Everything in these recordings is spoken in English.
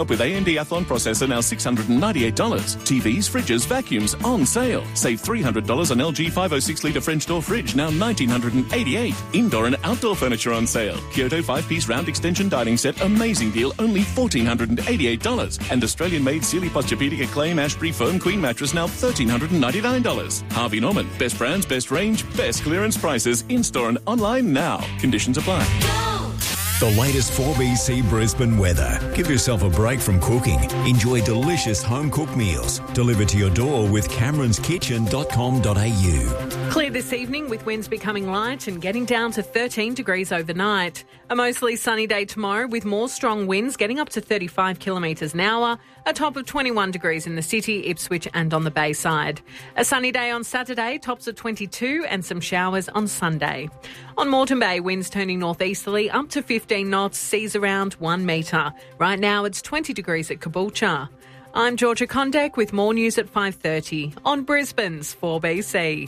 With AMD Athlon processor now $698. TVs, fridges, vacuums on sale. Save $300 on LG 506-litre French door fridge, now $1,988. Indoor and outdoor furniture on sale. Kyoto 5-piece round extension dining set, amazing deal, only $1,488. And Australian-made Sealy Posturepedic Acclaim Ashbury Foam Queen mattress, now $1,399. Harvey Norman, best brands, best range, best clearance prices, in-store and online now. Conditions apply. The latest 4BC Brisbane weather. Give yourself a break from cooking. Enjoy delicious home-cooked meals delivered to your door with cameronskitchen.com.au. Clear this evening with winds becoming light and getting down to 13 degrees overnight. A mostly sunny day tomorrow with more strong winds getting up to 35 kilometres an hour, a top of 21 degrees in the city, Ipswich and on the Bayside. A sunny day on Saturday, tops of 22 and some showers on Sunday. On Moreton Bay, winds turning northeasterly up to 15 knots, seas around 1 metre. Right now it's 20 degrees at Caboolture. I'm Georgia Condek with more news at 5:30 on Brisbane's 4BC.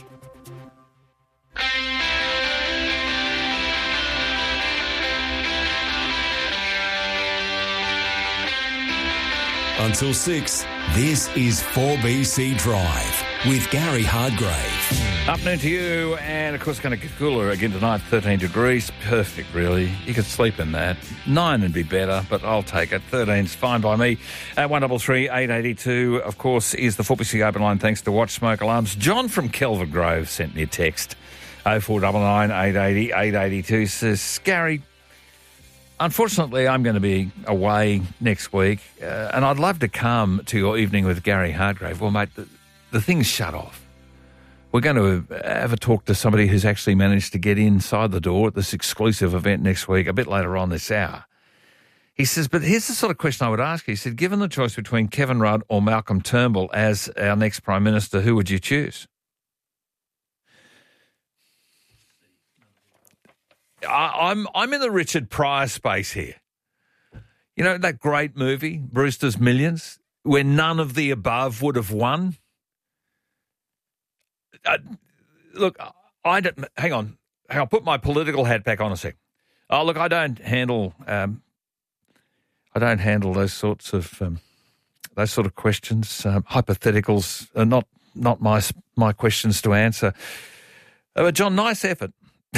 Until 6, this is 4BC Drive with Gary Hardgrave. Afternoon to you, and of course it's going to get cooler again tonight, 13 degrees. Perfect, really. You could sleep in that. 9 would be better, but I'll take it. 13's fine by me. 133 882, of course, is the 4BC open line thanks to Watch Smoke Alarms. John from Kelvin Grove sent me a text. 0499 880 882 says, Gary, unfortunately, I'm going to be away next week, and I'd love to come to your evening with Gary Hardgrave. Well, mate, the thing's shut off. We're going to have a talk to somebody who's actually managed to get inside the door at this exclusive event next week, a bit later on this hour. He says, but here's the sort of question I would ask you. He said, given the choice between Kevin Rudd or Malcolm Turnbull as our next Prime Minister, who would you choose? I'm in the Richard Pryor space here. You know that great movie, Brewster's Millions, where none of the above would have won? Look, I don't. Hang on. I'll put my political hat back on a sec. Oh, look, I don't handle those sorts of questions. Hypotheticals are not my questions to answer. But John, nice effort.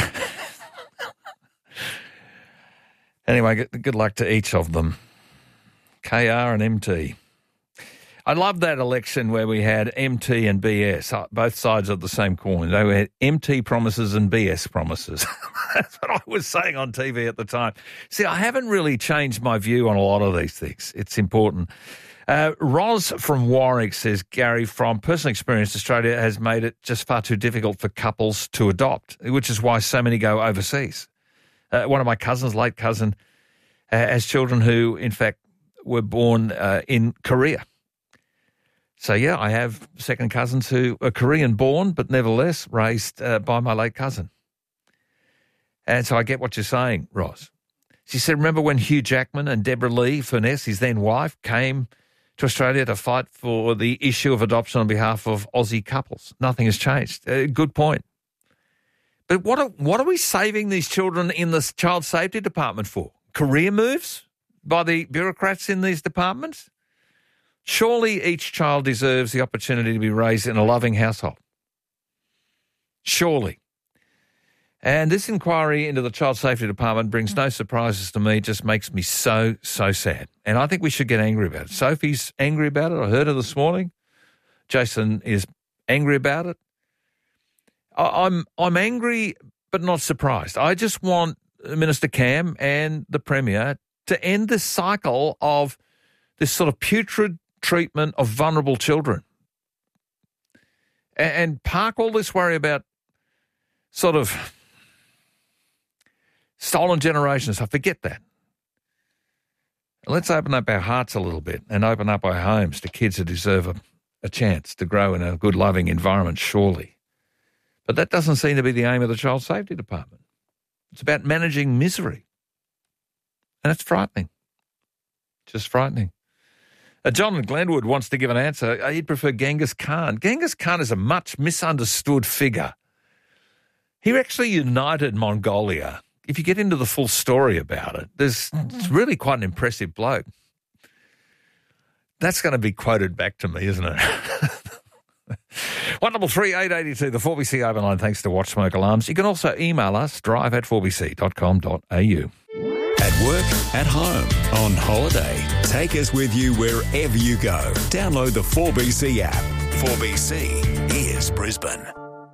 Anyway, good luck to each of them. KR and MT. I love that election where we had MT and BS, both sides of the same coin. They had MT promises and BS promises. That's what I was saying on TV at the time. See, I haven't really changed my view on a lot of these things. It's important. Roz from Warwick says, Gary, from personal experience, Australia has made it just far too difficult for couples to adopt, which is why so many go overseas. One of my cousins, late cousin, has children who, in fact, were born in Korea. So, yeah, I have second cousins who are Korean-born, but nevertheless raised by my late cousin. And so I get what you're saying, Ross. She said, remember when Hugh Jackman and Deborah Lee Furness, his then wife, came to Australia to fight for the issue of adoption on behalf of Aussie couples? Nothing has changed. Good point. But what are we saving these children in the Child Safety Department for? Career moves by the bureaucrats in these departments? Surely each child deserves the opportunity to be raised in a loving household. Surely. And this inquiry into the Child Safety Department brings no surprises to me, just makes me so sad. And I think we should get angry about it. Sophie's angry about it. I heard her this morning. Jason is angry about it. I'm angry but not surprised. I just want Minister Cam and the Premier to end this cycle of this sort of putrid treatment of vulnerable children and park all this worry about sort of stolen generations. I forget that. Let's open up our hearts a little bit and open up our homes to kids who deserve a chance to grow in a good, loving environment, surely. But that doesn't seem to be the aim of the Child Safety Department. It's about managing misery. And it's frightening. Just frightening. John in Glenwood wants to give an answer. He'd prefer Genghis Khan. Genghis Khan is a much misunderstood figure. He actually united Mongolia. If you get into the full story about it, it's really quite an impressive bloke. That's going to be quoted back to me, isn't it? 133 882, the 4BC overline, thanks to Watch Smoke Alarms. You can also email us, drive@4bc.com.au. At work, at home, on holiday. Take us with you wherever you go. Download the 4BC app. 4BC is Brisbane.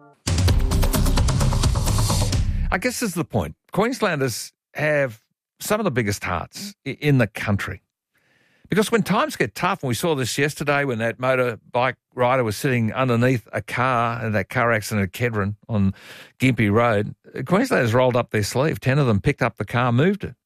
I guess this is the point. Queenslanders have some of the biggest hearts in the country. Because when times get tough, and we saw this yesterday when that motorbike rider was sitting underneath a car in that car accident at Kedron on Gympie Road, Queenslanders rolled up their sleeve. 10 of them picked up the car, moved it.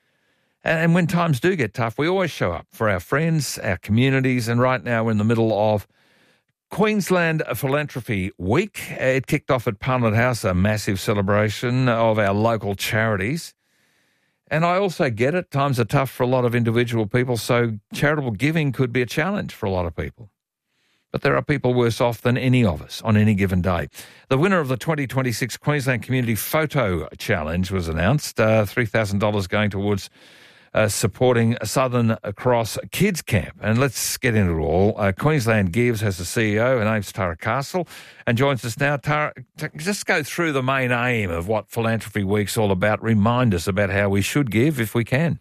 And when times do get tough, we always show up for our friends, our communities, and right now we're in the middle of Queensland Philanthropy Week. It kicked off at Parliament House, a massive celebration of our local charities. And I also get it, times are tough for a lot of individual people, so charitable giving could be a challenge for a lot of people. But there are people worse off than any of us on any given day. The winner of the 2026 Queensland Community Photo Challenge was announced, $3,000 going towards supporting Southern Cross Kids Camp. And let's get into it all. Queensland Gives has the CEO. Her name's Tara Castle and joins us now. Tara, just go through the main aim of what Philanthropy Week's all about. Remind us about how we should give if we can.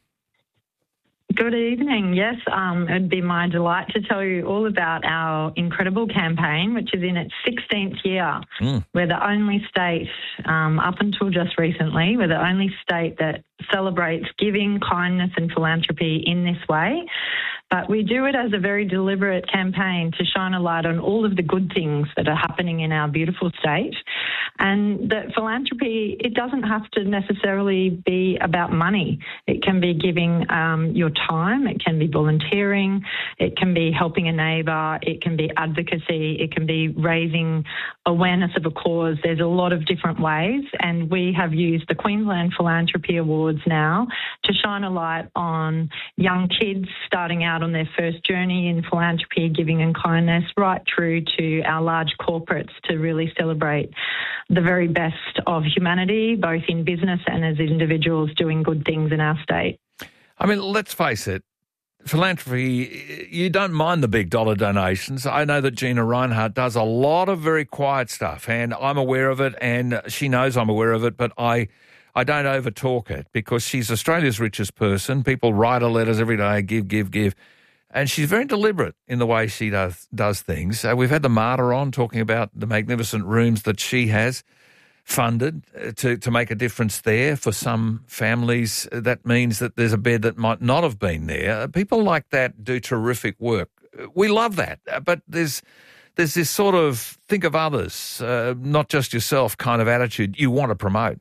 Good evening. Yes, it'd be my delight to tell you all about our incredible campaign, which is in its 16th year. We're the only state, up until just recently, we're the only state that celebrates giving, kindness and philanthropy in this way. But we do it as a very deliberate campaign to shine a light on all of the good things that are happening in our beautiful state. And that philanthropy, it doesn't have to necessarily be about money. It can be giving your time, it can be volunteering, it can be helping a neighbour, it can be advocacy, it can be raising awareness of a cause. There's a lot of different ways, and we have used the Queensland Philanthropy Awards now to shine a light on young kids starting out on their first journey in philanthropy, giving and kindness, right through to our large corporates to really celebrate the very best of humanity, both in business and as individuals doing good things in our state. I mean, let's face it, philanthropy, you don't mind the big dollar donations. I know that Gina Reinhardt does a lot of very quiet stuff, and I'm aware of it, and she knows I'm aware of it, but I don't over-talk it because she's Australia's richest person. People write her letters every day, give. And she's very deliberate in the way she does things. We've had the Martyr on talking about the magnificent rooms that she has funded to make a difference there. For some families, that means that there's a bed that might not have been there. People like that do terrific work. We love that. But there's this sort of think of others, not just yourself kind of attitude you want to promote.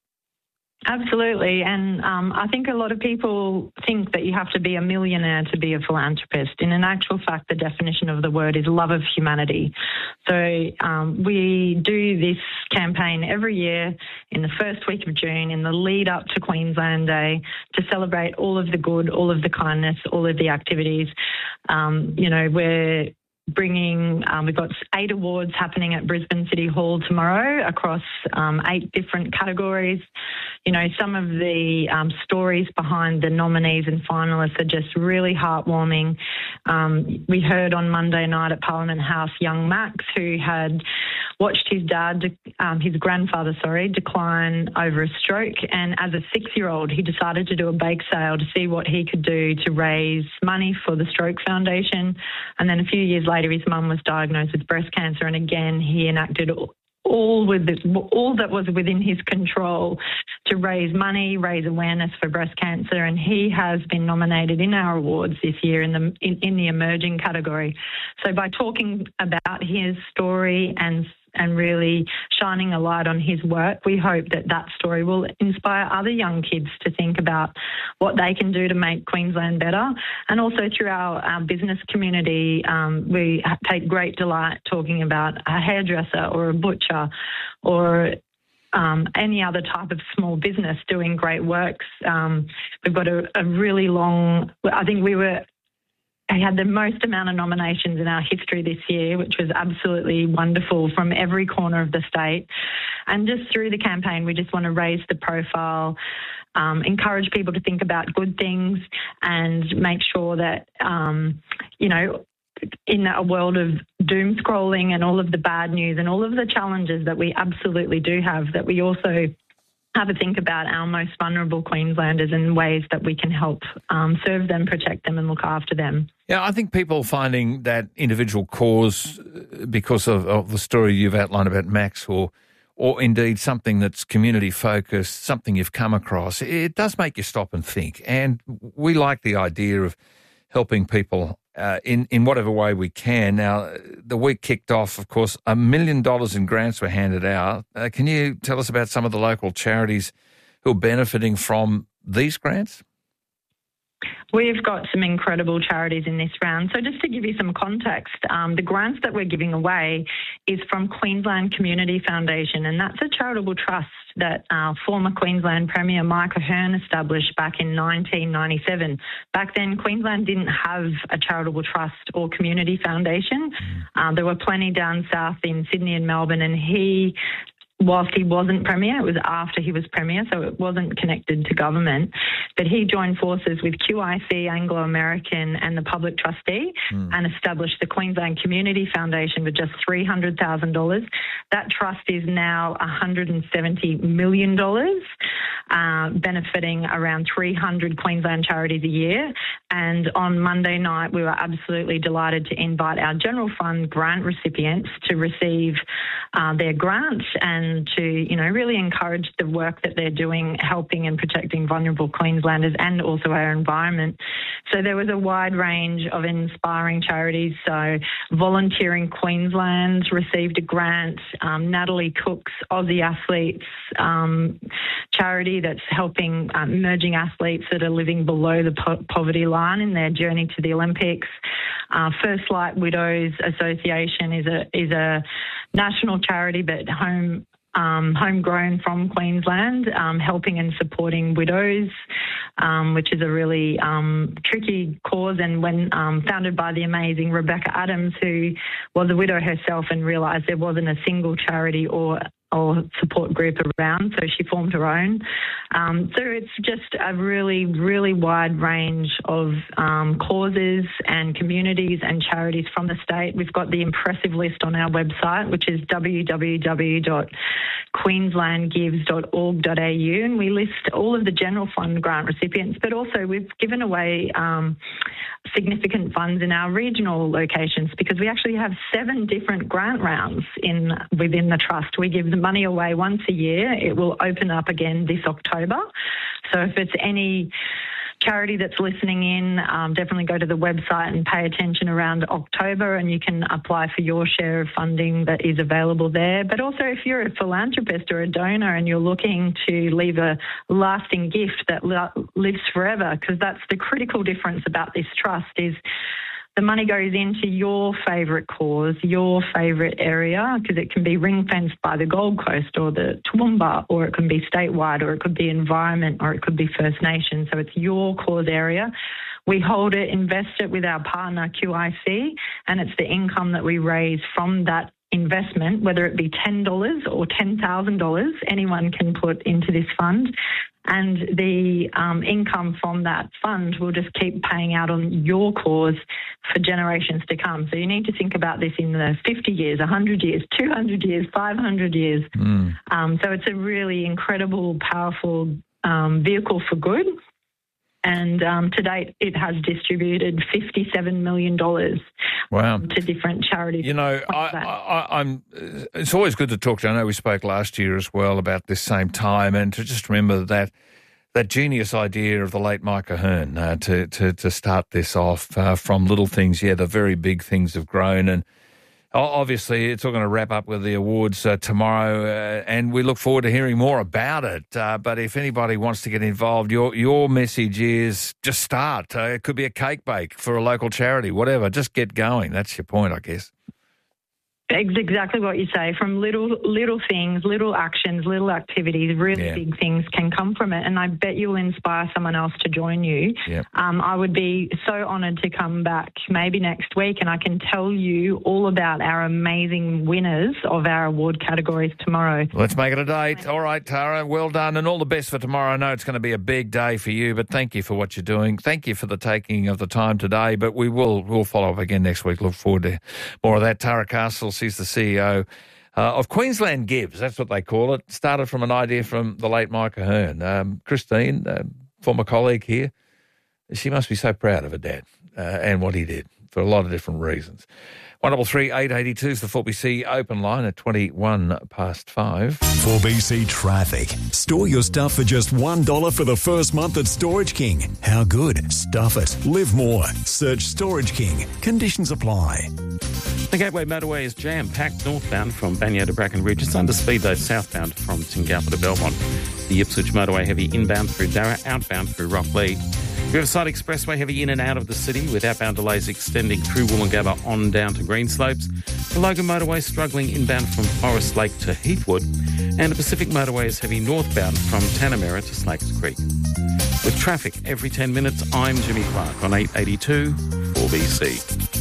Absolutely. And I think a lot of people think that you have to be a millionaire to be a philanthropist. In actual fact, the definition of the word is love of humanity. So we do this campaign every year in the first week of June in the lead up to Queensland Day to celebrate all of the good, all of the kindness, all of the activities. We're bringing, we've got 8 awards happening at Brisbane City Hall tomorrow across 8 different categories. You know, some of the stories behind the nominees and finalists are just really heartwarming. We heard on Monday night at Parliament House young Max, who had watched his grandfather, decline over a stroke. And as a 6-year-old, he decided to do a bake sale to see what he could do to raise money for the Stroke Foundation. And then a few years later, his mum was diagnosed with breast cancer. And again, he enacted all that was within his control to raise money, raise awareness for breast cancer, and he has been nominated in our awards this year in the emerging category. So by talking about his story and really shining a light on his work, we hope that story will inspire other young kids to think about what they can do to make Queensland better. And also through our business community, we take great delight talking about a hairdresser or a butcher or any other type of small business doing great works. We've got a really long, I think we had the most amount of nominations in our history this year, which was absolutely wonderful from every corner of the state. And just through the campaign, we just want to raise the profile, encourage people to think about good things and make sure that, in a world of doom scrolling and all of the bad news and all of the challenges that we absolutely do have, that we also have a think about our most vulnerable Queenslanders and ways that we can help serve them, protect them and look after them. Yeah, I think people finding that individual cause because of the story you've outlined about Max or indeed something that's community-focused, something you've come across, it does make you stop and think. And we like the idea of helping people in whatever way we can. Now, the week kicked off, of course, $1 million in grants were handed out. Can you tell us about some of the local charities who are benefiting from these grants? We've got some incredible charities in this round. So just to give you some context, the grants that we're giving away is from Queensland Community Foundation, and that's a charitable trust that former Queensland Premier Mike Ahern established back in 1997. Back then, Queensland didn't have a charitable trust or community foundation. There were plenty down south in Sydney and Melbourne, and whilst he wasn't Premier, it was after he was Premier, so it wasn't connected to government. But he joined forces with QIC, Anglo American and the Public Trustee and established the Queensland Community Foundation with just $300,000. That trust is now $170 million, benefiting around 300 Queensland charities a year. And on Monday night, we were absolutely delighted to invite our General Fund grant recipients to receive their grants and to, really encourage the work that they're doing, helping and protecting vulnerable Queenslanders and also our environment. So there was a wide range of inspiring charities. So Volunteering Queensland received a grant. Natalie Cook's Aussie Athletes charity that's helping emerging athletes that are living below the poverty line in their journey to the Olympics. First Light Widows Association is a national charity, but homegrown from Queensland, helping and supporting widows, which is a really tricky cause, and when founded by the amazing Rebecca Adams, who was a widow herself and realised there wasn't a single charity or support group around, so she formed her own. So it's just a really, really wide range of causes and communities and charities from the state. We've got the impressive list on our website, which is www.queenslandgives.org.au, and we list all of the General Fund grant recipients, but also we've given away significant funds in our regional locations because we actually have 7 different grant rounds within the trust. We give the money away once a year. It will open up again this October. So if it's any charity that's listening in, definitely go to the website and pay attention around October, and you can apply for your share of funding that is available there. But also if you're a philanthropist or a donor and you're looking to leave a lasting gift that lives forever, because that's the critical difference about this trust is the money goes into your favourite cause, your favourite area, because it can be ring-fenced by the Gold Coast or the Toowoomba, or it can be statewide, or it could be environment, or it could be First Nation. So it's your cause area. We hold it, invest it with our partner QIC, and it's the income that we raise from that investment, whether it be $10 or $10,000, anyone can put into this fund. And the income from that fund will just keep paying out on your cause for generations to come. So you need to think about this in the 50 years, 100 years, 200 years, 500 years. So it's a really incredible, powerful vehicle for good. And to date, it has distributed $57 million to different charities. It's always good to talk to you. I know we spoke last year as well about this same time, and to just remember that genius idea of the late Mike Ahern to start this off from little things. Yeah, the very big things have grown, and obviously, it's all going to wrap up with the awards tomorrow, and we look forward to hearing more about it. But if anybody wants to get involved, your message is just start. It could be a cake bake for a local charity, whatever. Just get going. That's your point, I guess. It's exactly what you say. From little things, little actions, little activities, really big things can come from it. And I bet you'll inspire someone else to join you. Yep. I would be so honoured to come back maybe next week, and I can tell you all about our amazing winners of our award categories tomorrow. Let's make it a date. All right, Tara, well done, and all the best for tomorrow. I know it's going to be a big day for you, but thank you for what you're doing. Thank you for the taking of the time today, but we'll follow up again next week. Look forward to more of that. Tara Castle, she's the CEO of Queensland Gives. That's what they call it. Started from an idea from the late Mike Ahern. Christine, former colleague here, she must be so proud of her dad and what he did for a lot of different reasons. 133 882 is the 4BC open line at 21 past 5. 4BC Traffic. Store your stuff for just $1 for the first month at Storage King. How good? Stuff it. Live more. Search Storage King. Conditions apply. The Gateway motorway is jam-packed northbound from Banya to Brackenridge. It's under speed though southbound from Tingalpa to Belmont. The Ipswich motorway heavy inbound through Darra, outbound through Rocklea. Riverside Expressway heavy in and out of the city with outbound delays extending through Woolloongabba on down to Greenslopes. The Logan motorway struggling inbound from Forest Lake to Heathwood. And the Pacific motorway is heavy northbound from Tanamera to Slakes Creek. With traffic every 10 minutes, I'm Jimmy Clark on 882 4BC.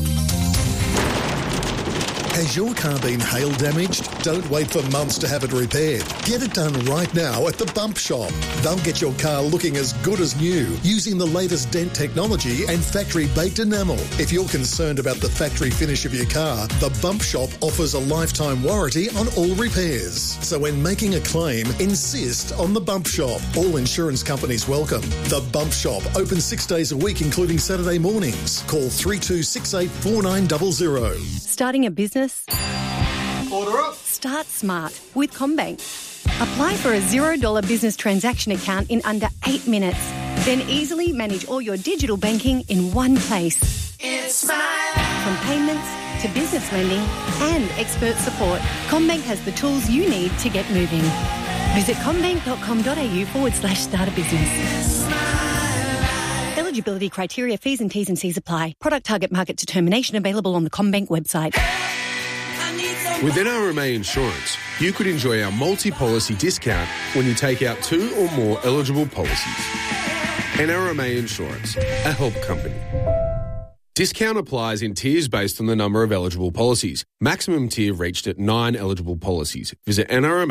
Has your car been hail damaged? Don't wait for months to have it repaired. Get it done right now at the Bump Shop. They'll get your car looking as good as new using the latest dent technology and factory-baked enamel. If you're concerned about the factory finish of your car, the Bump Shop offers a lifetime warranty on all repairs. So when making a claim, insist on the Bump Shop. All insurance companies welcome. The Bump Shop, open 6 days a week, including Saturday mornings. Call 3268 4900. Starting a business? Order up. Start smart with CommBank. Apply for a $0 business transaction account in under 8 minutes. Then easily manage all your digital banking in one place. It's Smile. From payments to business lending and expert support, CommBank has the tools you need to get moving. Visit commbank.com.au/start a business. Eligibility criteria, fees and T's and C's apply. Product target market determination available on the CommBank website. With NRMA Insurance, you could enjoy our multi-policy discount when you take out 2 or more eligible policies. NRMA Insurance, a help company. Discount applies in tiers based on the number of eligible policies. Maximum tier reached at 9 eligible policies. Visit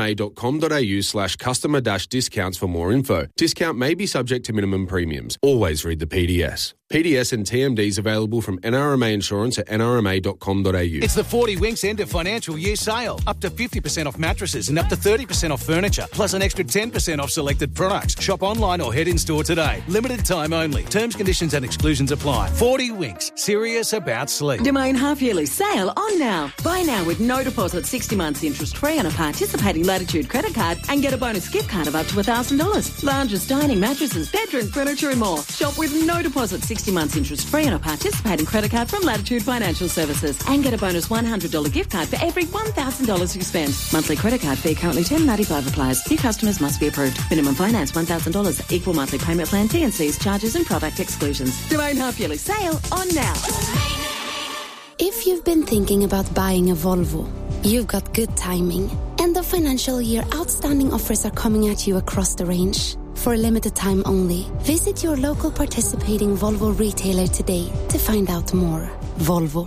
nrma.com.au/customer-discounts for more info. Discount may be subject to minimum premiums. Always read the PDS. PDS and TMDs available from NRMA Insurance at nrma.com.au. It's the 40 Winks end of financial year sale. Up to 50% off mattresses and up to 30% off furniture, plus an extra 10% off selected products. Shop online or head in store today. Limited time only. Terms, conditions and exclusions apply. 40 Winks. Serious about sleep. Domain half-yearly sale on now. Buy now with no deposit, 60 months interest-free on a participating Latitude credit card and get a bonus gift card of up to $1,000. Lounges, dining, mattresses, bedroom furniture and more. Shop with no deposit, 60 months interest-free on a participating credit card from Latitude Financial Services and get a bonus $100 gift card for every $1,000 you spend. Monthly credit card fee currently $10.95 applies. New customers must be approved. Minimum finance $1,000. Equal monthly payment plan, T&Cs, charges and product exclusions. Domain half-yearly sale on now. If you've been thinking about buying a Volvo, you've got good timing. End of financial year outstanding offers are coming at you across the range. For a limited time only, visit your local participating Volvo retailer today to find out more. Volvo.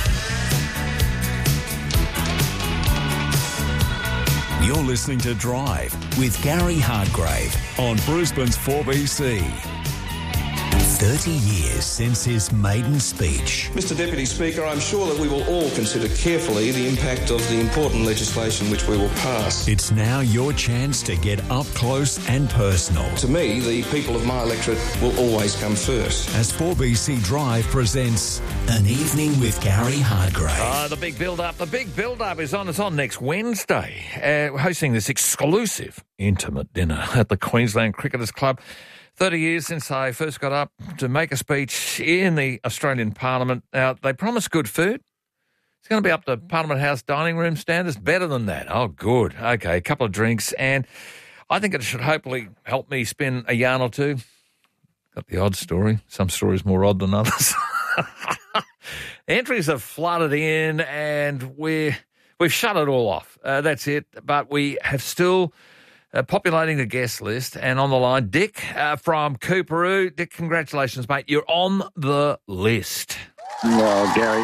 You're listening to Drive with Gary Hardgrave on Brisbane's 4BC. 30 years since his maiden speech. Mr Deputy Speaker, I'm sure that we will all consider carefully the impact of the important legislation which we will pass. It's now your chance to get up close and personal. To me, the people of my electorate will always come first. As 4BC Drive presents An Evening with Gary Hardgrave. The big build-up is on. It's on next Wednesday. Hosting this exclusive intimate dinner at the Queensland Cricketers Club. 30 years since I first got up to make a speech in the Australian Parliament. Now, they promised good food. It's going to be up to Parliament House dining room standards. Better than that. Oh, good. Okay, a couple of drinks. And I think it should hopefully help me spin a yarn or two. Got the odd story. Some stories more odd than others. Entries have flooded in and we've shut it all off. That's it. But we have still populating the guest list. And on the line, Dick from Coorparoo. Dick, congratulations, mate. You're on the list. Oh, Gary,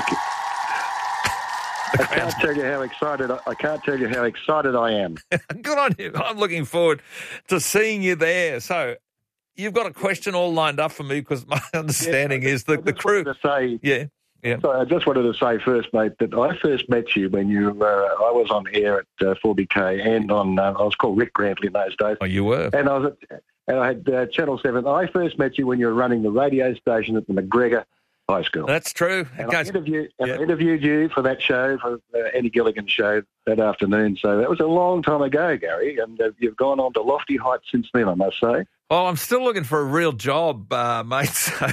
I can't tell you how excited I am. Good on you. I'm looking forward to seeing you there. So you've got a question all lined up for me because my understanding is that the crew. Yeah. So I just wanted to say first, mate, that I first met you when I was on air at 4BK and on I was called Rick Grantley in those days. Oh, you were. And I had Channel 7. I first met you when you were running the radio station at the McGregor High School. That's true. And I interviewed you for that show, for Eddie Gilligan's show that afternoon. So that was a long time ago, Gary, and you've gone on to lofty heights since then, I must say. Well, I'm still looking for a real job, mate. So.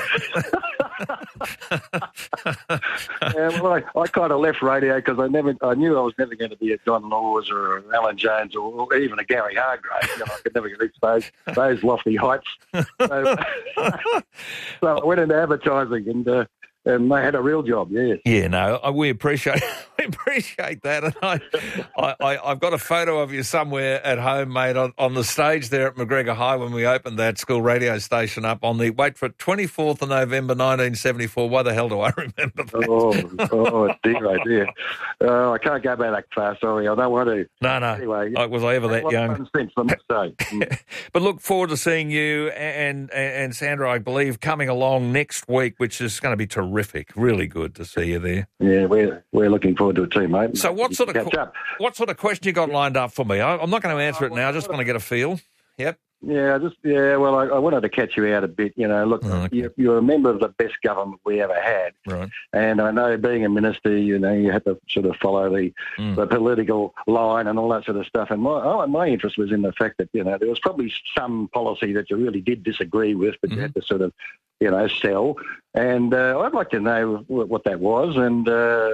I kind of left radio because I knew I was never going to be a Don Laws or an Alan Jones or even a Gary Hargrave. I could never reach those lofty heights. So I went into advertising and they had a real job, yes. Yeah, no, we appreciate that. And I've got a photo of you somewhere at home, mate, on the stage there at McGregor High when we opened that school radio station up on the, 24th of November 1974. Why the hell do I remember that? Oh dear. I can't go back that far, sorry. I don't want to. No. Anyway. Was I ever that young? Since, I must say. But look forward to seeing you and Sandra, I believe, coming along next week, which is going to be terrific. Really good to see you there. Yeah, we're looking forward to it too, mate. So what sort of question you got lined up for me? I'm not going to answer it now. I just want to get a feel. Yep. Well, I wanted to catch you out a bit. Look, you're a member of the best government we ever had. Right. And I know being a minister, you had to sort of follow the political line and all that sort of stuff. And my interest was in the fact that, there was probably some policy that you really did disagree with, but you had to sort of, sell. And I'd like to know what that was and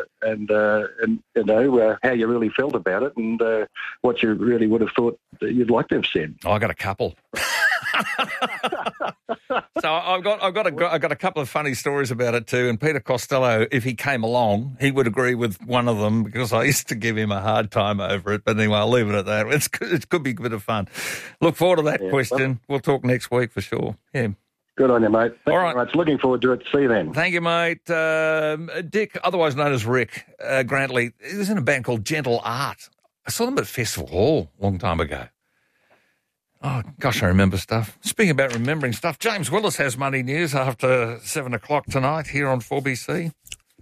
how you really felt about it and what you really would have thought that you'd like to have said. I got a couple. So I've got a couple of funny stories about it too. And Peter Costello, if he came along, he would agree with one of them because I used to give him a hard time over it. But anyway, I'll leave it at that. It could be a bit of fun. Look forward to that question. We'll talk next week for sure. Yeah. Good on you, mate. Thank you very much. Looking forward to it. See you then. Thank you, mate. Dick, otherwise known as Rick Grantley, he was in a band called Gentle Art. I saw them at Festival Hall a long time ago. Oh, gosh, I remember stuff. Speaking about remembering stuff, James Willis has Money News after 7 o'clock tonight here on 4BC.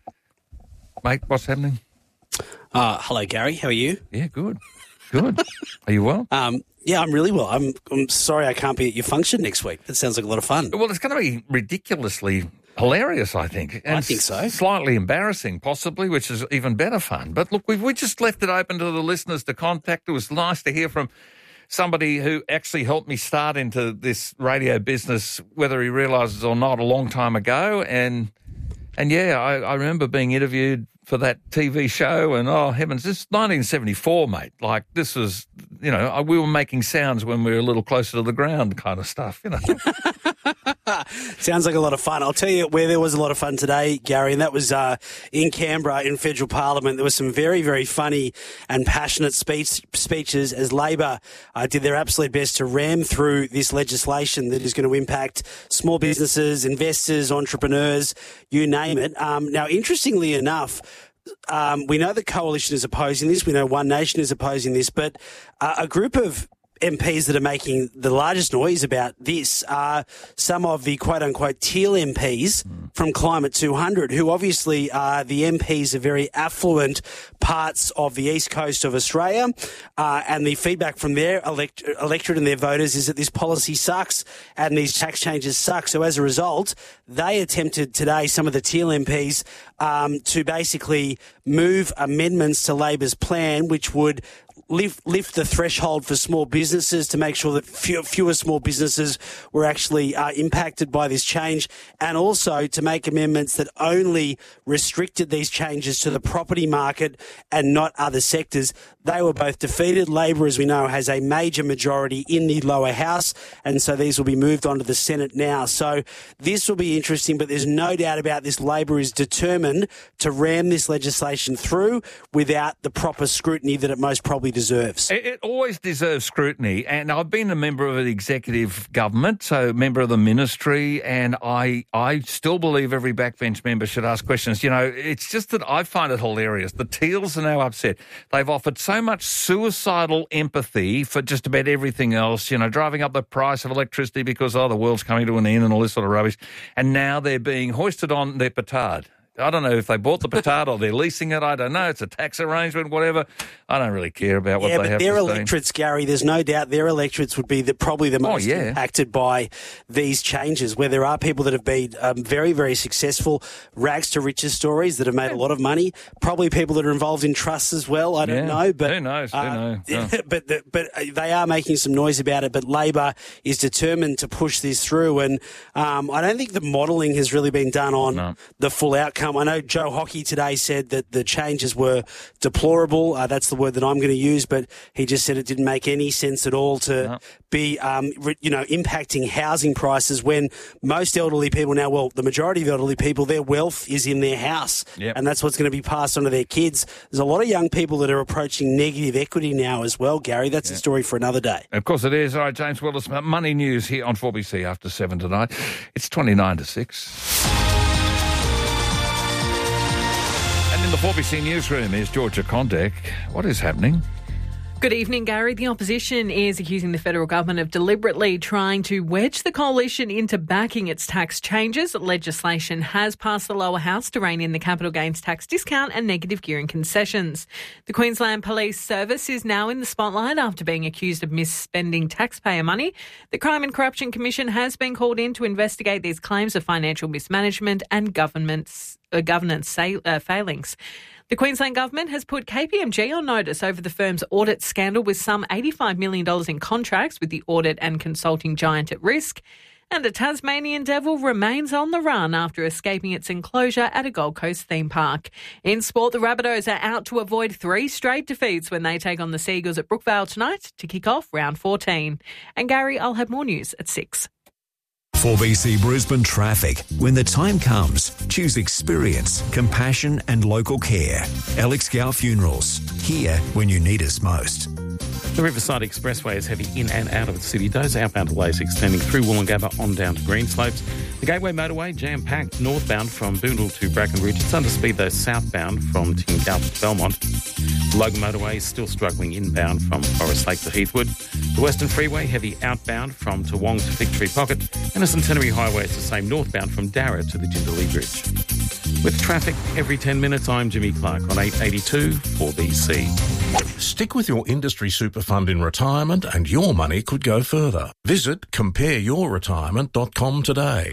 Mate, what's happening? Hello, Gary. How are you? Yeah, good. Good. Are you well? Yeah, I'm really well. I'm sorry I can't be at your function next week. That sounds like a lot of fun. Well, it's going to be ridiculously hilarious, I think. And I think so. Slightly embarrassing, possibly, which is even better fun. But look, we just left it open to the listeners to contact. It was nice to hear from somebody who actually helped me start into this radio business, whether he realises or not, a long time ago. And yeah, I remember being interviewed for that TV show and, oh, heavens, this is 1974, mate. Like, this was, we were making sounds when we were a little closer to the ground kind of stuff, Sounds like a lot of fun. I'll tell you where there was a lot of fun today, Gary, and that was in Canberra in Federal Parliament. There were some very, very funny and passionate speeches as Labor did their absolute best to ram through this legislation that is going to impact small businesses, investors, entrepreneurs, you name it. Now, interestingly enough, we know the Coalition is opposing this. We know One Nation is opposing this, but a group of MPs that are making the largest noise about this are some of the quote-unquote teal MPs from Climate 200, who obviously are the MPs of very affluent parts of the east coast of Australia, and the feedback from their electorate and their voters is that this policy sucks and these tax changes suck. So as a result, they attempted today, some of the teal MPs, to basically move amendments to Labor's plan, which would lift the threshold for small businesses to make sure that fewer small businesses were actually impacted by this change, and also to make amendments that only restricted these changes to the property market and not other sectors. They were both defeated. Labor, as we know, has a major majority in the lower house, and so these will be moved on to the Senate now. So this will be interesting, but there's no doubt about this. Labor is determined to ram this legislation through without the proper scrutiny that it most probably deserves. It always deserves scrutiny, and I've been a member of the executive government, so member of the ministry, and I still believe every backbench member should ask questions. You know, it's just that I find it hilarious. The Teals are now upset. They've offered so much suicidal empathy for just about everything else, you know, driving up the price of electricity because, the world's coming to an end and all this sort of rubbish, and now they're being hoisted on their petard. I don't know if they bought the petard or they're leasing it. I don't know. It's a tax arrangement, whatever. I don't really care about what they have to say. Yeah, but their electorates, Gary, there's no doubt their electorates would be probably the most impacted by these changes, where there are people that have been very, very successul, rags to riches stories that have made a lot of money, probably people that are involved in trusts as well. I don't know. But who knows? But they are making some noise about it. But Labor is determined to push this through. And I don't think the modelling has really been done on the full outcome. I know Joe Hockey today said that the changes were deplorable. That's the word that I'm going to use, but he just said it didn't make any sense at all to be, impacting housing prices when most elderly people now, well, the majority of elderly people, their wealth is in their house, and that's what's going to be passed on to their kids. There's a lot of young people that are approaching negative equity now as well, Gary. That's a story for another day. Of course it is. All right, James Willis, Money News here on 4BC after 7 tonight. It's 29 to 6. In the 4BC newsroom is Georgia Condek. What is happening? Good evening, Gary. The opposition is accusing the federal government of deliberately trying to wedge the coalition into backing its tax changes. Legislation has passed the lower house to rein in the capital gains tax discount and negative gearing concessions. The Queensland Police Service is now in the spotlight after being accused of misspending taxpayer money. The Crime and Corruption Commission has been called in to investigate these claims of financial mismanagement and governance failings. The Queensland Government has put KPMG on notice over the firm's audit scandal, with some $85 million in contracts with the audit and consulting giant at risk. And a Tasmanian devil remains on the run after escaping its enclosure at a Gold Coast theme park. In sport, the Rabbitohs are out to avoid 3 straight defeats when they take on the Seagulls at Brookvale tonight to kick off round 14. And Gary, I'll have more news at 6. 4BC Brisbane Traffic. When the time comes, choose experience, compassion and local care. Alex Gow Funerals. Here when you need us most. The Riverside Expressway is heavy in and out of the city. Those outbound delays extending through Woolloongabba on down to Greenslopes. The Gateway Motorway jam-packed northbound from Boondall to Brackenridge. It's under speed though southbound from Tingalpa to Belmont. The Logan Motorway is still struggling inbound from Forest Lake to Heathwood. The Western Freeway heavy outbound from Toowong to Victory Pocket. And the Centenary Highway is the same northbound from Darra to the Jindalee Bridge. With traffic every 10 minutes, I'm Jimmy Clark on 882 4BC. Stick with your industry super fund in retirement and your money could go further. Visit compareyourretirement.com today.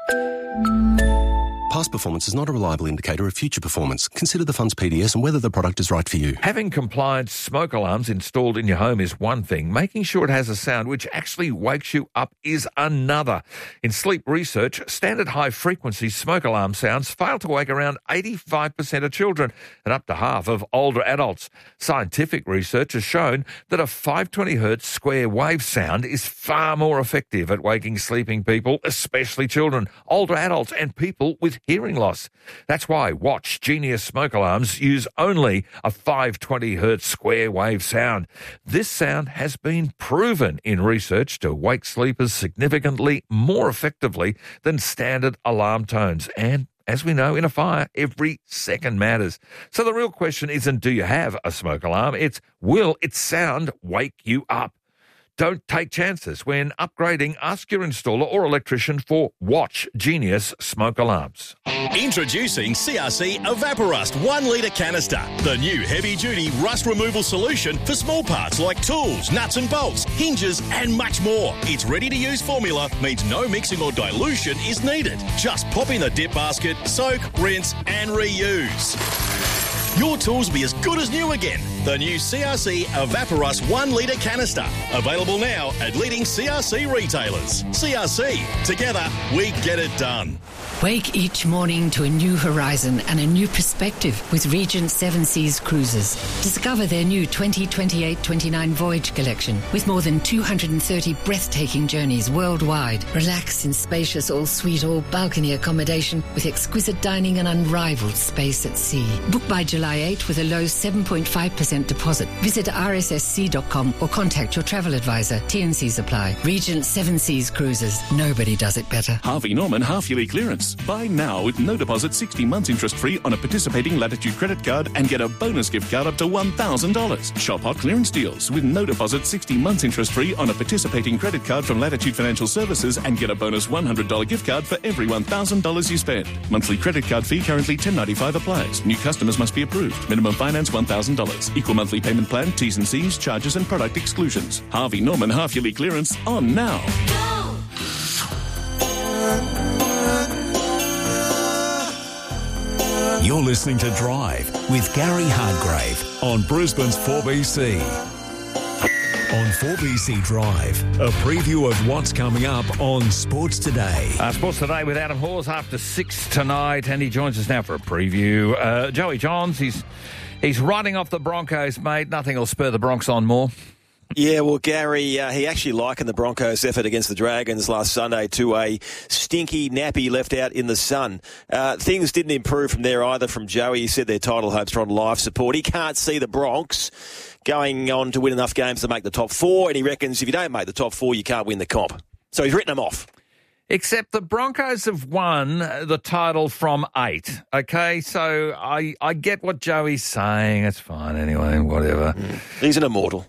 Past performance is not a reliable indicator of future performance. Consider the fund's PDS and whether the product is right for you. Having compliant smoke alarms installed in your home is one thing. Making sure it has a sound which actually wakes you up is another. In sleep research, standard high-frequency smoke alarm sounds fail to wake around 85% of children and up to half of older adults. Scientific research has shown that a 520 Hz square wave sound is far more effective at waking sleeping people, especially children, older adults and people with hearing loss. That's why Watch Genius smoke alarms use only a 520 Hz square wave sound. This sound has been proven in research to wake sleepers significantly more effectively than standard alarm tones. And as we know, in a fire, every second matters. So the real question isn't, do you have a smoke alarm? It's, will its sound wake you up? Don't take chances. When upgrading, ask your installer or electrician for Watch Genius smoke alarms. Introducing CRC Evaporust 1 litre canister, the new heavy-duty rust removal solution for small parts like tools, nuts and bolts, hinges and much more. Its ready-to-use formula means no mixing or dilution is needed. Just pop in the dip basket, soak, rinse and reuse. Your tools will be as good as new again. the new CRC Evaporust 1 litre canister. Available now at leading CRC retailers. CRC, together we get it done. Wake each morning to a new horizon and a new perspective with Regent Seven Seas Cruises. Discover their new 2028-29 voyage collection with more than 230 breathtaking journeys worldwide. Relax in spacious all-suite, all-balcony accommodation with exquisite dining and unrivaled space at sea. Book by July 8 with a low 7.5% deposit. Visit rssc.com or contact your travel advisor. T&Cs apply. Regent Seven Seas Cruises. Nobody does it better. Harvey Norman half-yearly clearance. Buy now with no deposit, 60 months interest-free on a participating Latitude credit card and get a bonus gift card up to $1,000. Shop hot clearance deals with no deposit, 60 months interest-free on a participating credit card from Latitude Financial Services and get a bonus $100 gift card for every $1,000 you spend. Monthly credit card fee currently $10.95 applies. New customers must be approved. Minimum finance $1,000. Equal monthly payment plan, T's and C's, charges and product exclusions. Harvey Norman half-yearly clearance on now. You're listening to Drive with Gary Hardgrave on Brisbane's 4BC. On 4BC Drive, a preview of what's coming up on Sports Today. Sports Today with Adam Hawes after 6 tonight, and he joins us now for a preview. Joey Johns, he's riding off the Broncos, mate. Nothing will spur the Bronx on more. Yeah, well, Gary, he actually likened the Broncos' effort against the Dragons last Sunday to a stinky nappy left out in the sun. Things didn't improve from there either from Joey. He said their title hopes are on life support. He can't see the Bronx going on to win enough games to make the top four, and he reckons if you don't make the top four, you can't win the comp. So he's written them off. Except the Broncos have won the title from 8. Okay, so I get what Joey's saying. It's fine anyway, whatever. He's an immortal.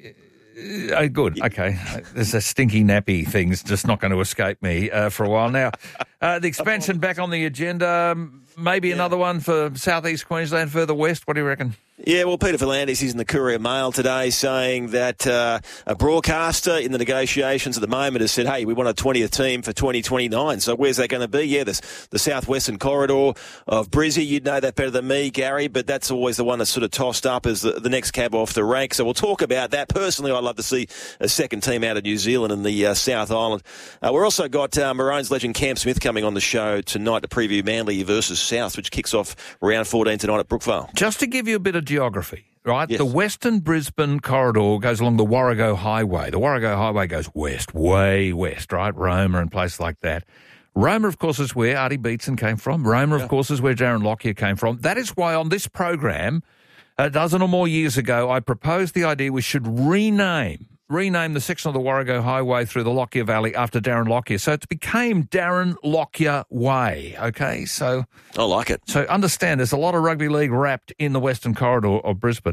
Good. Okay. There's a stinky nappy thing's just not going to escape me for a while now. The expansion back on the agenda. Maybe another one for southeast Queensland, further west. What do you reckon? Yeah, well, Peter V'landys is in the Courier Mail today saying that a broadcaster in the negotiations at the moment has said, hey, we want a 20th team for 2029. So where's that going to be? Yeah, the southwestern corridor of Brizzy. You'd know that better than me, Gary, but that's always the one that's sort of tossed up as the next cab off the rank. So we'll talk about that. Personally, I'd love to see a second team out of New Zealand and the South Island. We've also got Maroons legend Cam Smith coming on the show tonight to preview Manly versus South, which kicks off round 14 tonight at Brookvale. Just to give you a bit of geography, right? Yes. The Western Brisbane corridor goes along the Warrego Highway. The Warrego Highway goes west, way west, right? Roma and places like that. Roma, of course, is where Artie Beetson came from. Roma, of course, is where Darren Lockyer came from. That is why on this program, a dozen or more years ago, I proposed the idea we should rename the section of the Warrego Highway through the Lockyer Valley after Darren Lockyer. So it became Darren Lockyer Way, okay? So I like it. So understand there's a lot of rugby league wrapped in the Western Corridor of Brisbane.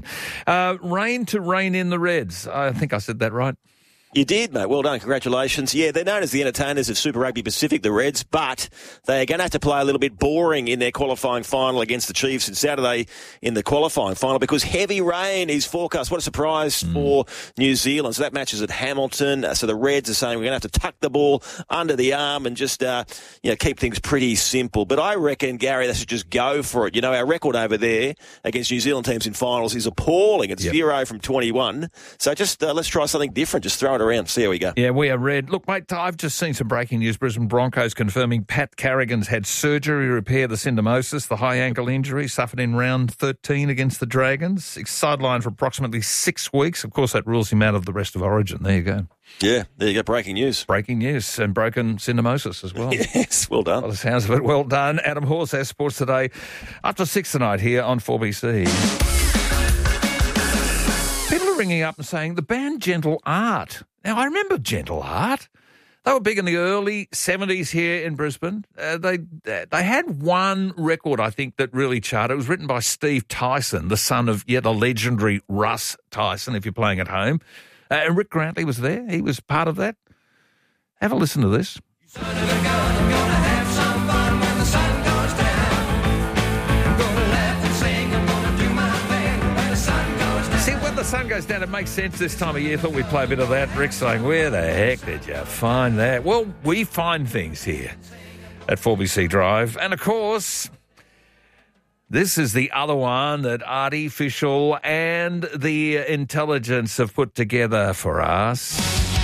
Rain to rein in the Reds. I think I said that right. You did, mate. Well done. Congratulations. Yeah, they're known as the entertainers of Super Rugby Pacific, the Reds, but they're going to have to play a little bit boring in their qualifying final against the Chiefs on Saturday in the qualifying final because heavy rain is forecast. What a surprise for New Zealand. So that match is at Hamilton. So the Reds are saying we're going to have to tuck the ball under the arm and just keep things pretty simple. But I reckon, Gary, they should just go for it. You know, our record over there against New Zealand teams in finals is appalling. It's 0 from 21. So just let's try something different. Just throw it around, see how we go. Yeah, we are red. Look, mate, I've just seen some breaking news. Brisbane Broncos confirming Pat Carrigan's had surgery to repair the syndesmosis, the high ankle injury suffered in round 13 against the Dragons. He's sidelined for approximately 6 weeks. Of course, that rules him out of the rest of Origin. There you go. Yeah, there you go. Breaking news. Breaking news and broken syndesmosis as well. Yes, well done. By the sounds of it, well done. Adam Hawes has Sports Today up to 6 tonight here on 4BC. People are ringing up and saying the band Gentle Art. Now, I remember Gentle Art. They were big in the early 70s here in Brisbane. They had one record, I think, that really charted. It was written by Steve Tyson, the son of the legendary Russ Tyson, if you're playing at home. And Rick Grantley was there. He was part of that. Have a listen to this. The sun goes down, it makes sense this time of year. Thought we'd play a bit of that. Rick saying, where the heck did you find that? Well, we find things here at 4BC Drive. And, of course, This is the other one that Artificial and the Intelligence have put together for us.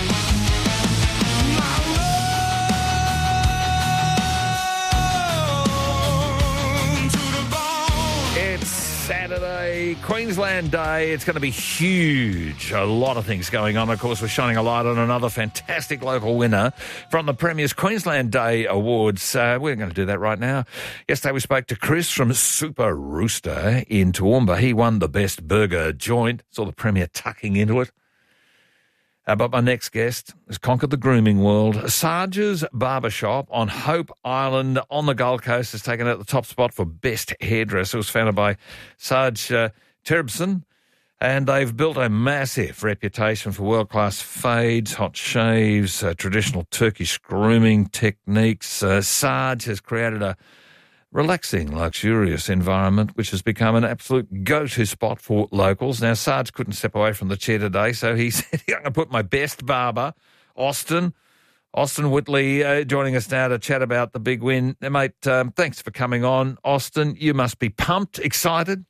Saturday, Queensland Day. It's going to be huge. A lot of things going on. Of course, we're shining a light on another fantastic local winner from the Premier's Queensland Day Awards. We're going to do that right now. Yesterday, we spoke to Chris from Super Rooster in Toowoomba. He won the best burger joint. Saw the Premier tucking into it. But my next guest has conquered the grooming world. Sarge's Barbershop on Hope Island on the Gold Coast has taken out the top spot for best hairdresser. It was founded by Sarge Terbson, and they've built a massive reputation for world-class fades, hot shaves, traditional Turkish grooming techniques. Sarge has created a relaxing, luxurious environment, which has become an absolute go-to spot for locals. Now, Sarge couldn't step away from the chair today, so he said, I'm going to put my best barber, Austin Whitley, joining us now to chat about the big win. Mate, thanks for coming on. Austin, you must be pumped, excited.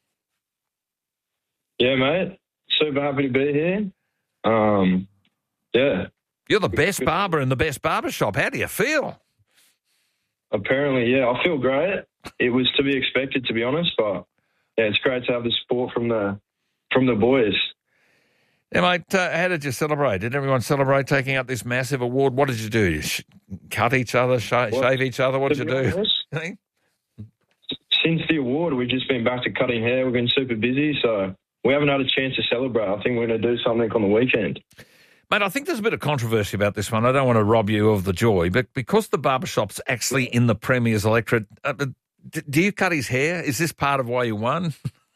Yeah, mate. Super happy to be here. Yeah. You're the best barber in the best barbershop. How do you feel? Apparently, yeah. I feel great. It was to be expected, to be honest, but yeah, it's great to have the support from the boys. Yeah, mate, how did you celebrate? Did everyone celebrate taking up this massive award? What did you do? Cut each other, shave each other? What did you do? Honest, since the award, we've just been back to cutting hair. We've been super busy, so we haven't had a chance to celebrate. I think we're going to do something on the weekend. Mate, I think there's a bit of controversy about this one. I don't want to rob you of the joy, but because the barbershop's actually in the Premier's electorate, do you cut his hair? Is this part of why you won?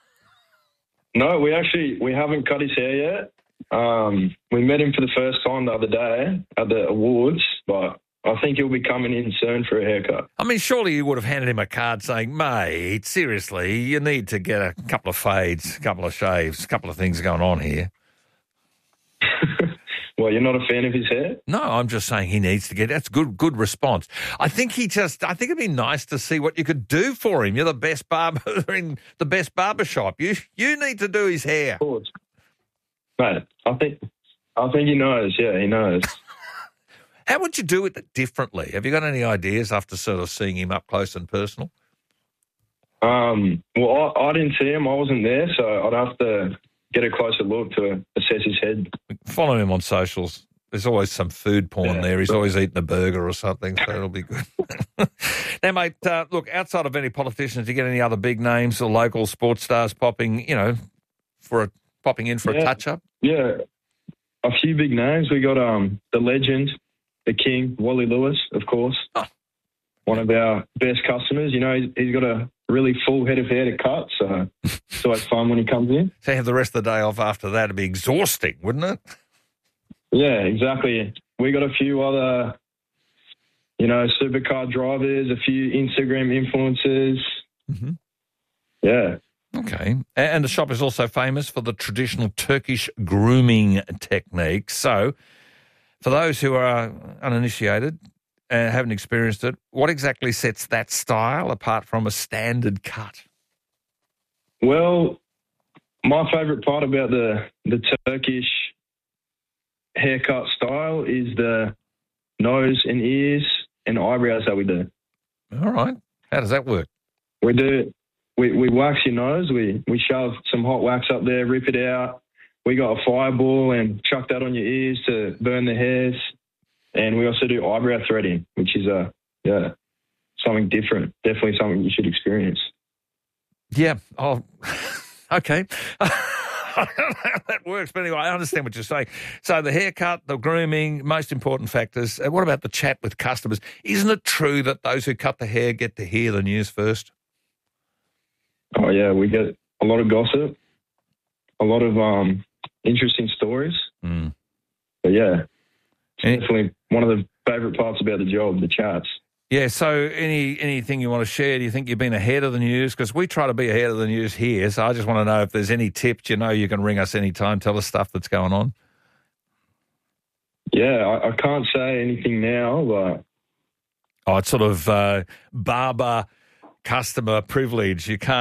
No, we haven't cut his hair yet. We met him for the first time the other day at the awards, but I think he'll be coming in soon for a haircut. I mean, surely you would have handed him a card saying, mate, seriously, you need to get a couple of fades, a couple of shaves, a couple of things going on here. Well, you're not a fan of his hair? No, I'm just saying he needs to get... That's good response. I think it'd be nice to see what you could do for him. You're the best barber in the best barbershop. You need to do his hair. Of course. Mate, I think he knows. Yeah, he knows. How would you do it differently? Have you got any ideas after sort of seeing him up close and personal? Well, I didn't see him. I wasn't there, so I'd have to get a closer look to assess his head. Follow him on socials. There's always some food porn there. He's always eating a burger or something, so it'll be good. Now, mate, look, outside of any politicians, do you get any other big names or local sports stars popping in for a touch-up? Yeah, a few big names. We got the legend, the king, Wally Lewis, of course. Oh. One of our best customers. He's got a really full head of hair to cut, so it's always fun when he comes in. So have the rest of the day off after that. It'd be exhausting, wouldn't it? Yeah, exactly. We got a few other, supercar drivers, a few Instagram influencers. Mm-hmm. Yeah. Okay. And the shop is also famous for the traditional Turkish grooming technique. So for those who are uninitiated and haven't experienced it, what exactly sets that style apart from a standard cut? Well, my favourite part about the Turkish haircut style is the nose and ears and eyebrows that we do. All right. How does that work? We wax your nose. We shove some hot wax up there, rip it out. We got a fireball and chuck that on your ears to burn the hairs. And we also do eyebrow threading, which is something different. Definitely something you should experience. Yeah. Oh, okay. I don't know how that works, but anyway, I understand what you're saying. So the haircut, the grooming, most important factors. What about the chat with customers? Isn't it true that those who cut the hair get to hear the news first? Oh, yeah, we get a lot of gossip, a lot of interesting stories. Mm. But, yeah, it's definitely one of the favourite parts about the job, the chats. Yeah, so anything you want to share? Do you think you've been ahead of the news? Because we try to be ahead of the news here, so I just want to know if there's any tips. You can ring us anytime, tell us stuff that's going on. Yeah, I can't say anything now, but... Oh, it's sort of barber customer privilege. You can't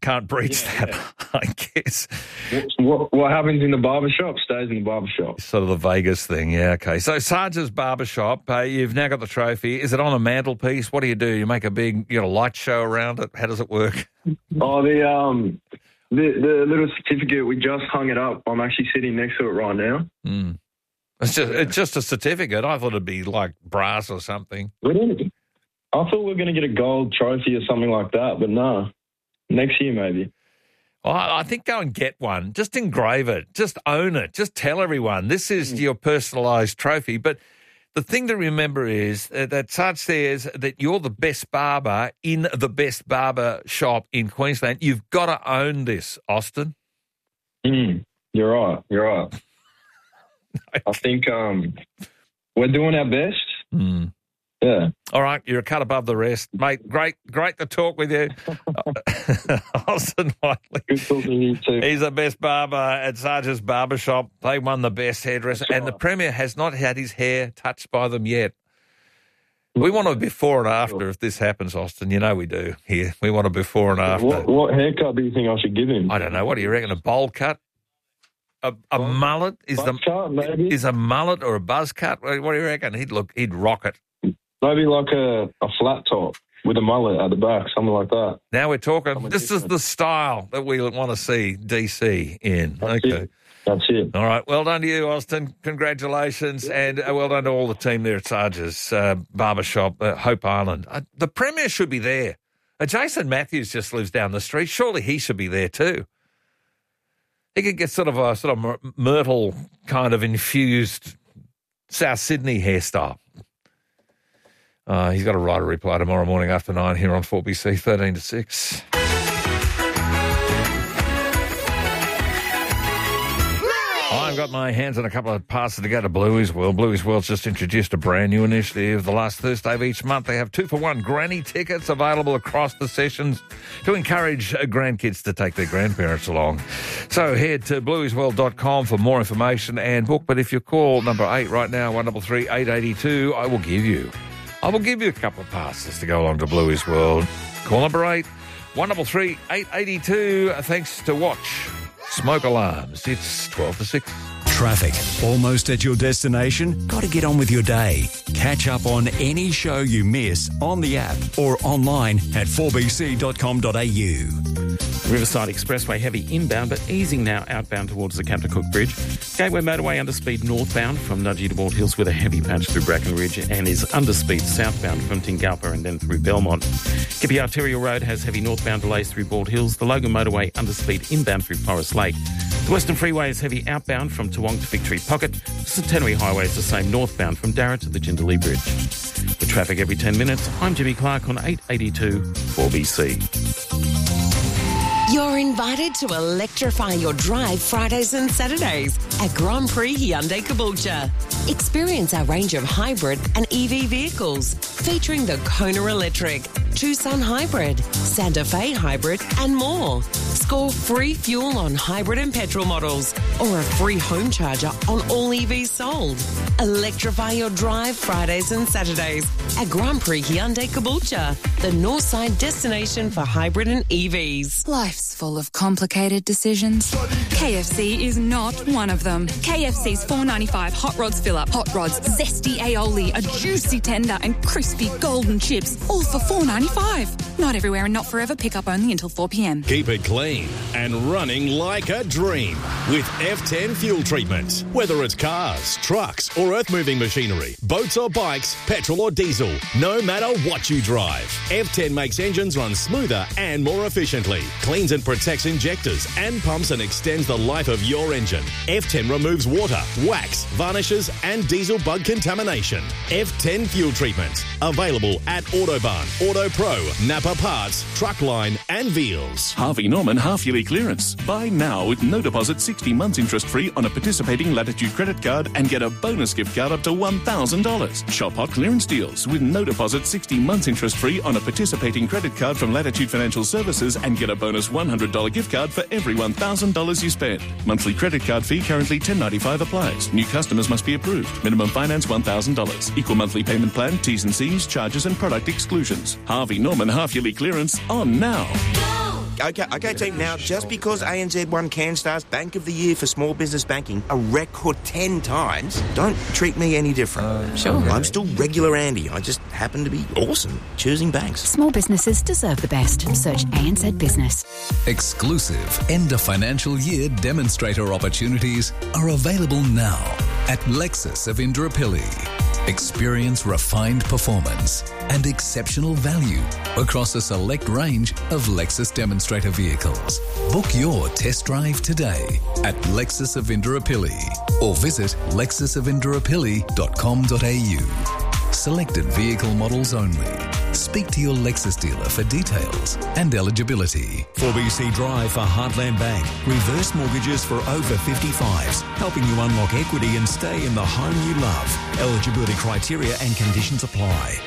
can't breach that, I guess. What happens in the barbershop stays in the barbershop. Sort of the Vegas thing, yeah, okay. So Sarge's Barbershop, you've now got the trophy. Is it on a mantelpiece? What do? You make a big, light show around it? How does it work? Oh, the little certificate, we just hung it up. I'm actually sitting next to it right now. Mm. It's just a certificate. I thought it'd be like brass or something. I thought we were going to get a gold trophy or something like that, but no. Next year, maybe. Well, I think go and get one. Just engrave it. Just own it. Just tell everyone this is your personalised trophy. But the thing to remember is that Sarge says that you're the best barber in the best barber shop in Queensland. You've got to own this, Austin. You're right. I think we're doing our best. Mm. Yeah. All right, you're a cut above the rest. Mate, great to talk with you. Austin Whiteley. Good talking to you too. He's the best barber at Sarge's Barbershop. They won the best hairdresser, and the Premier has not had his hair touched by them yet. We want a before and after if this happens, Austin. You know we do here. We want a before and after. What haircut do you think I should give him? I don't know. What do you reckon? A bowl cut? A mullet? Is a mullet or a buzz cut? What do you reckon? He'd rock it. Maybe like a flat top with a mullet at the back, something like that. Now we're talking. This is the style that we want to see DC in. That's it. All right. Well done to you, Austin. Congratulations. And well done to all the team there at Sarge's Barbershop, Hope Island. The Premier should be there. Jason Matthews just lives down the street. Surely he should be there too. He could get sort of Myrtle kind of infused South Sydney hairstyle. He's got to write a reply tomorrow morning after 9 here on 4BC 13 to 6. I've got my hands on a couple of passes to go to Bluey's World. Bluey's World's just introduced a brand new initiative. The last Thursday of each month, they have 2-for-1 granny tickets available across the sessions to encourage grandkids to take their grandparents along. So head to blueysworld.com for more information and book. But if you call number 8 right now, 133 882, I will give you a couple of passes to go along to Bluey's World. Call number 8, 133 882. Thanks to Watch Smoke Alarms. It's 12 to 6. Traffic. Almost at your destination? Got to get on with your day. Catch up on any show you miss on the app or online at 4bc.com.au. Riverside Expressway heavy inbound, but easing now outbound towards the Captain Cook Bridge. Gateway Motorway underspeed northbound from Nudgee to Bald Hills with a heavy patch through Bracken Ridge and is underspeed southbound from Tingalpa and then through Belmont. Kippy Arterial Road has heavy northbound delays through Bald Hills. The Logan Motorway underspeed inbound through Forest Lake. The Western Freeway is heavy outbound from Toowong to Victory Pocket. The Centenary Highway is the same northbound from Darra to the Jindalee Bridge. With traffic every 10 minutes, I'm Jimmy Clark on 882 4BC. You're invited to electrify your drive Fridays and Saturdays at Grand Prix Hyundai Caboolture. Experience our range of hybrid and EV vehicles featuring the Kona Electric, Tucson Hybrid, Santa Fe Hybrid and more. Score free fuel on hybrid and petrol models or a free home charger on all EVs sold. Electrify your drive Fridays and Saturdays at Grand Prix Hyundai Caboolture, the Northside destination for hybrid and EVs. Life's full of complicated decisions. KFC is not one of them. KFC's $4.95 Hot Rods fill-up. Hot Rods, zesty aioli, a juicy tender and crispy golden chips, all for $4.95. Not everywhere and not forever. Pick up only until 4 p.m. Keep it clean and running like a dream with F10 fuel treatment. Whether it's cars, trucks or earth-moving machinery, boats or bikes, petrol or diesel, no matter what you drive, F10 makes engines run smoother and more efficiently, cleans and protects injectors and pumps and extends the life of your engine. F10 removes water, wax, varnishes and diesel bug contamination. F10 fuel treatment. Available at Autobarn, Auto Pro, Napa Parts, Truckline and Veals. Harvey Norman half-yearly clearance. Buy now with no deposit, 60 months interest-free on a participating Latitude credit card and get a bonus gift card up to $1,000. Shop hot clearance deals with no deposit, 60 months interest-free on a participating credit card from Latitude Financial Services and get a bonus $100 gift card for every $1,000 you spend. Monthly credit card fee currently $10.95 applies. New customers must be approved. Minimum finance $1,000. Equal monthly payment plan, T's and C's, charges and product exclusions. Harvey Norman half-yearly clearance on now. Okay, team. Now, just because ANZ won CanStar's Bank of the Year for small business banking a record 10 times, don't treat me any different. Sure. I'm still regular Andy. I just happen to be awesome choosing banks. Small businesses deserve the best. Search ANZ Business. Exclusive end of financial year demonstrator opportunities are available now at Lexus of Indooroopilly. Experience refined performance and exceptional value across a select range of Lexus demonstrator vehicles. Book your test drive today at Lexus of Indooroopilly or visit lexusofindooroopilly.com.au. Selected vehicle models only. Speak to your Lexus dealer for details and eligibility. 4BC Drive for Heartland Bank. Reverse mortgages for over 55s, helping you unlock equity and stay in the home you love. Eligibility criteria and conditions apply.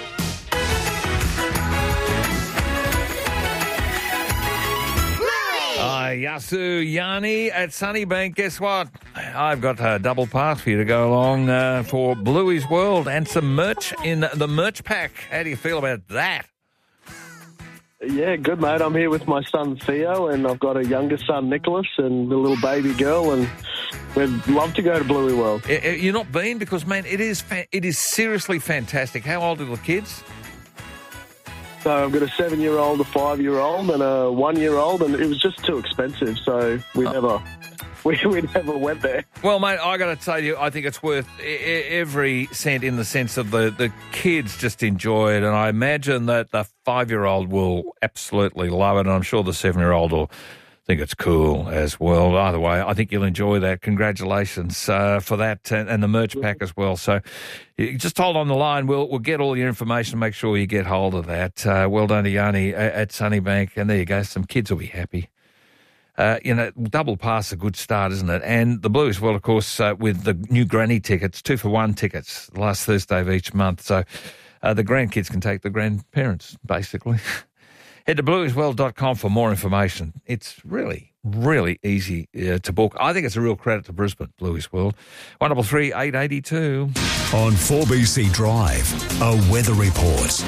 Yasu Yanni at Sunnybank. Guess what? I've got a double pass for you to go along for Bluey's World and some merch in the merch pack. How do you feel about that? Yeah, good, mate. I'm here with my son Theo, and I've got a younger son Nicholas and a little baby girl, and we'd love to go to Bluey World. You're not been? Because, man, it is seriously fantastic. How old are the kids? So I've got a 7-year-old, a 5-year-old, and a 1-year-old, and it was just too expensive, so we never went there. Well, mate, I got to tell you, I think it's worth every cent in the sense of the kids just enjoy it, and I imagine that the 5-year-old will absolutely love it, and I'm sure the 7-year-old will think it's cool as well. Either way, I think you'll enjoy that. Congratulations for that and the merch pack as well. So you just hold on the line. We'll get all your information. Make sure you get hold of that. Well done to Yanni at Sunnybank. And there you go. Some kids will be happy. Double pass is a good start, isn't it? And the Blues, well, of course, with the new granny tickets, 2-for-1 tickets, last Thursday of each month. So the grandkids can take the grandparents, basically. Head to blueisworld.com for more information. It's really, really easy to book. I think it's a real credit to Brisbane, Bluey's World. 133 882. On 4BC Drive, a weather report.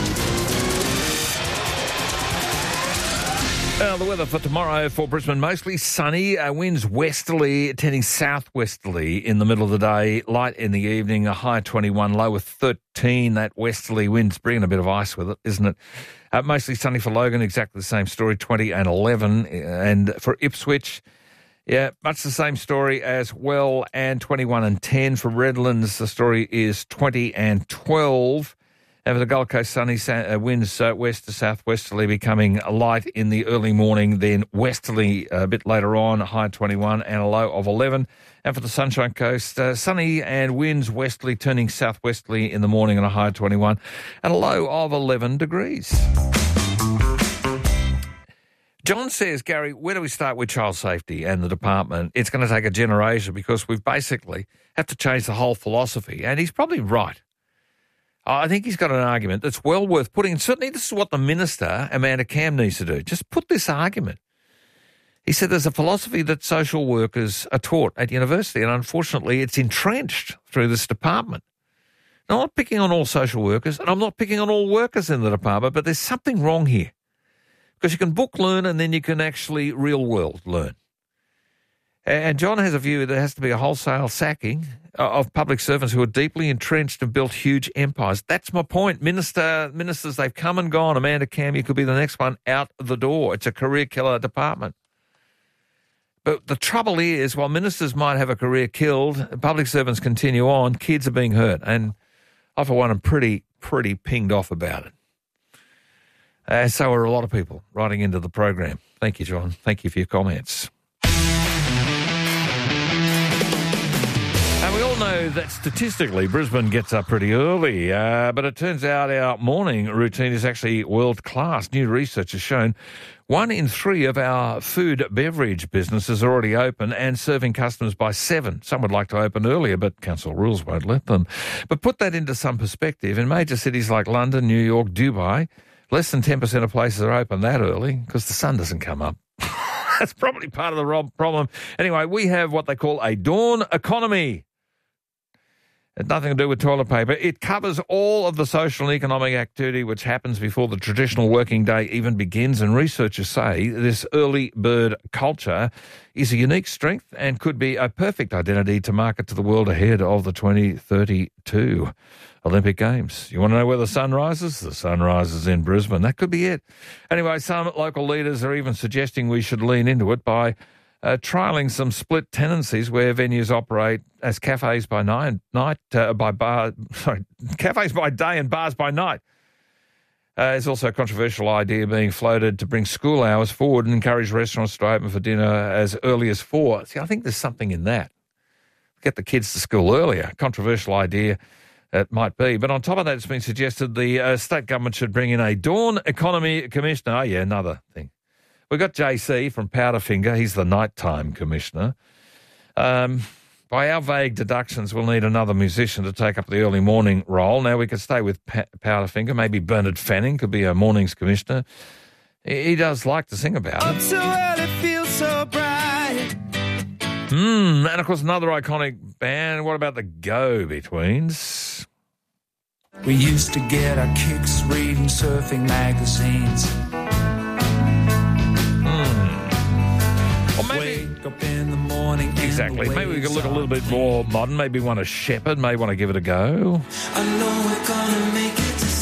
The weather for tomorrow for Brisbane, mostly sunny. Winds westerly, tending southwesterly in the middle of the day. Light in the evening, a high 21, low of 13. That westerly wind's bringing a bit of ice with it, isn't it? Mostly sunny for Logan, exactly the same story, 20 and 11. And for Ipswich, yeah, much the same story as well, and 21 and 10. For Redlands, the story is 20 and 12. And for the Gold Coast, sunny winds west to southwesterly, becoming light in the early morning, then westerly a bit later on, a high 21 and a low of 11. And for the Sunshine Coast, sunny and winds westerly turning southwesterly in the morning and a high 21 and a low of 11 degrees. John says, Gary, where do we start with child safety and the department? It's going to take a generation because we've basically had to change the whole philosophy. And he's probably right. I think he's got an argument that's well worth putting. And certainly this is what the Minister, Amanda Cam, needs to do. Just put this argument. He said there's a philosophy that social workers are taught at university, and unfortunately it's entrenched through this department. Now, I'm not picking on all social workers, and I'm not picking on all workers in the department, but there's something wrong here. Because you can book learn and then you can actually real-world learn. And John has a view that there has to be a wholesale sacking of public servants who are deeply entrenched and built huge empires. That's my point. Ministers, they've come and gone. Amanda Cam, you could be the next one out the door. It's a career killer department. But the trouble is, while ministers might have a career killed, public servants continue on, kids are being hurt. And I, for one, am pretty pinged off about it. And so are a lot of people writing into the program. Thank you, John. Thank you for your comments. And we all know that statistically Brisbane gets up pretty early, but it turns out our morning routine is actually world-class. New research has shown 1 in 3 of our food beverage businesses are already open and serving customers by 7. Some would like to open earlier, but council rules won't let them. But put that into some perspective. In major cities like London, New York, Dubai, less than 10% of places are open that early because the sun doesn't come up. That's probably part of the problem. Anyway, we have what they call a dawn economy. It's nothing to do with toilet paper. It covers all of the social and economic activity which happens before the traditional working day even begins, and researchers say this early bird culture is a unique strength and could be a perfect identity to market to the world ahead of the 2032 Olympic Games. You want to know where the sun rises? The sun rises in Brisbane. That could be it. Anyway, some local leaders are even suggesting we should lean into it by trialling some split tenancies where venues operate as cafes by cafes by day and bars by night. There's also a controversial idea being floated to bring school hours forward and encourage restaurants to open for dinner as early as 4. See, I think there's something in that. Get the kids to school earlier. Controversial idea it might be. But on top of that, it's been suggested the state government should bring in a dawn economy commissioner. Oh, yeah, another thing. We've got JC from Powderfinger. He's the nighttime commissioner. By our vague deductions, we'll need another musician to take up the early morning role. Now, we could stay with Powderfinger. Maybe Bernard Fanning could be our mornings commissioner. He does like to sing about it. Up so early, feels so bright. And, of course, another iconic band. What about the Go-Betweens? We used to get our kicks reading surfing magazines. Or maybe, wake up in the morning. Exactly. Maybe we could look a little bit more modern. Maybe want a Shepherd. Maybe want to give it a go. I know we're gonna make it to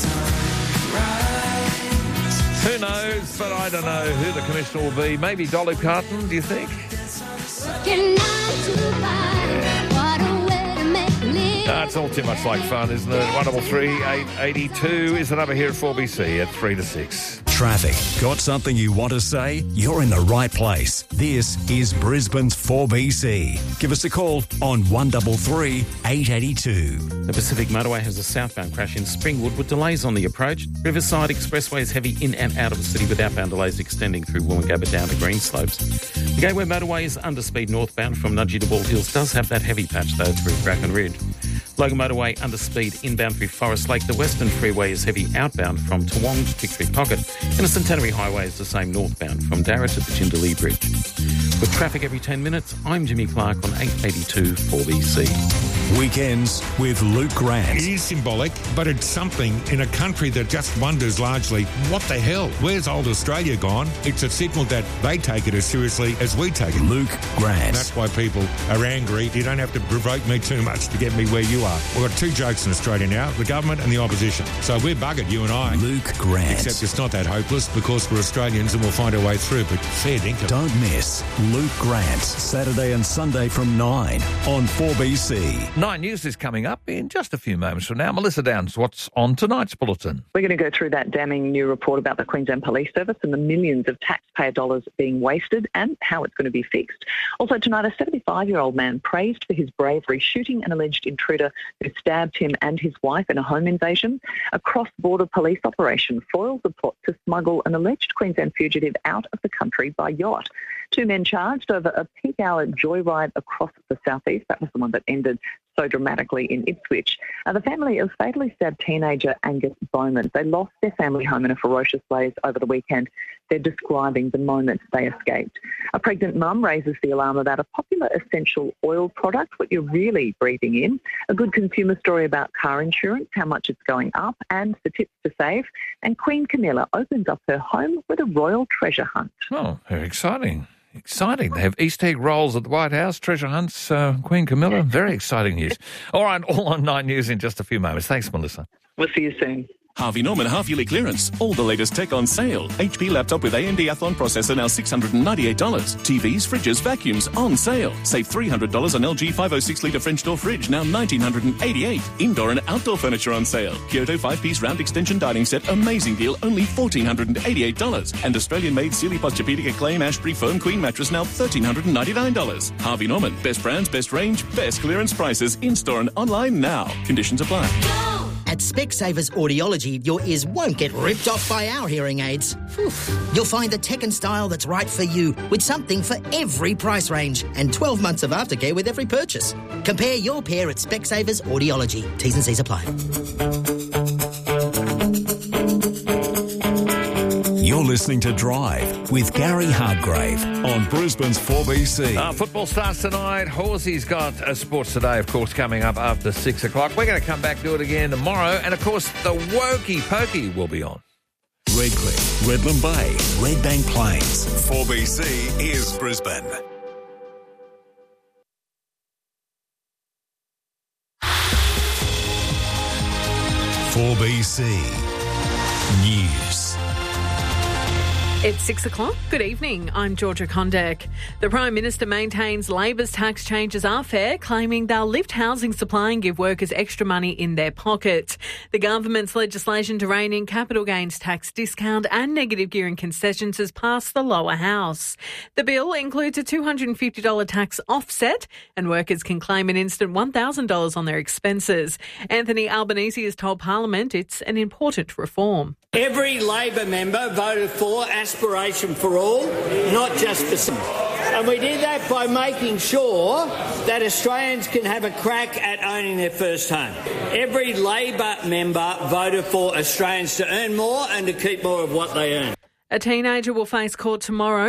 sunrise. Who knows? But I don't know who the commissioner will be. Maybe Dolly Parton, do you think? It's all too much like fun, isn't it? 133 882 is the number here at 4BC at 3 to 6. Traffic. Got something you want to say? You're in the right place. This is Brisbane's 4BC. Give us a call on 133 882. The Pacific Motorway has a southbound crash in Springwood with delays on the approach. Riverside Expressway is heavy in and out of the city with outbound delays extending through Woolloongabba down to Greenslopes. The Gateway Motorway is underspeed northbound from Nudgee to Ball Hills. Does have that heavy patch though through Bracken Ridge. Logan Motorway underspeed inbound through Forest Lake. The Western Freeway is heavy outbound from Toowong to Victory Pocket. And the Centenary Highway is the same northbound from Darra to the Jindalee Bridge. With traffic every 10 minutes, I'm Jimmy Clark on 882 4BC. Weekends with Luke Grant. It is symbolic, but it's something in a country that just wonders largely, what the hell? Where's old Australia gone? It's a signal that they take it as seriously as we take it. Luke Grant. That's why people are angry. You don't have to provoke me too much to get me where you are. We've got two jokes in Australia now, the government and the opposition. So we're buggered, you and I. Luke Grant. Except it's not that hopeless because we're Australians and we'll find our way through, but fair dinkum. Don't miss Luke Grant, Saturday and Sunday from 9 on 4BC. 9 News is coming up in just a few moments from now. Melissa Downs, what's on tonight's bulletin? We're going to go through that damning new report about the Queensland Police Service and the millions of taxpayer dollars being wasted and how it's going to be fixed. Also tonight, a 75-year-old man praised for his bravery shooting an alleged intruder who stabbed him and his wife in a home invasion. A cross-border police operation foils a plot to smuggle an alleged Queensland fugitive out of the country by yacht. 2 men charged over a peak-hour joyride across the southeast. That was the one that ended so dramatically in Ipswich. The family of fatally stabbed teenager Angus Bowman. They lost their family home in a ferocious blaze over the weekend. They're describing the moment they escaped. A pregnant mum raises the alarm about a popular essential oil product, what you're really breathing in. A good consumer story about car insurance, how much it's going up, and the tips to save. And Queen Camilla opens up her home with a royal treasure hunt. Oh, very exciting. Exciting. They have Easter egg rolls at the White House, treasure hunts, Queen Camilla. Very exciting news. All right, all on 9 News in just a few moments. Thanks, Melissa. We'll see you soon. Harvey Norman half-yearly clearance. All the latest tech on sale. HP laptop with AMD Athlon processor now $698. TVs, fridges, vacuums on sale. Save $300 on LG 506-litre French door fridge now $1,988. Indoor and outdoor furniture on sale. Kyoto 5-piece round extension dining set, amazing deal, only $1,488. And Australian-made Sealy Posturepedic Acclaim Ashbury Foam Queen mattress now $1,399. Harvey Norman, best brands, best range, best clearance prices, in-store and online now. Conditions apply. At Specsavers Audiology, your ears won't get ripped off by our hearing aids. You'll find the tech and style that's right for you, with something for every price range and 12 months of aftercare with every purchase. Compare your pair at Specsavers Audiology. T's and C's apply. You're listening to Drive with Gary Hardgrave on Brisbane's 4BC. Football starts tonight. Horsey's got Sports Today, of course, coming up after 6 o'clock. We're going to come back and do it again tomorrow. And, of course, the Wokey Pokey will be on. Redcliffe, Redland Bay, Redbank Plains. 4BC is Brisbane. .4BC News. It's 6 o'clock. Good evening. I'm Georgia Condek. The Prime Minister maintains Labor's tax changes are fair, claiming they'll lift housing supply and give workers extra money in their pocket. The government's legislation to rein in capital gains tax discount and negative gearing concessions has passed the lower house. The bill includes a $250 tax offset, and workers can claim an instant $1,000 on their expenses. Anthony Albanese has told Parliament it's an important reform. Every Labor member voted for aspiration for all, not just for some. And we did that by making sure that Australians can have a crack at owning their first home. Every Labor member voted for Australians to earn more and to keep more of what they earn. A teenager will face court tomorrow